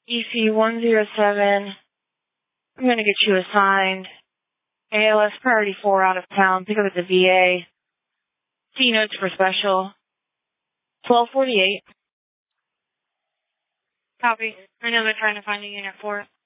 EC107. I'm going to get you assigned. ALS Priority 4 out of town. Pick up at the VA. C notes for special. 1248. Copy. I know they're trying to find a unit for it.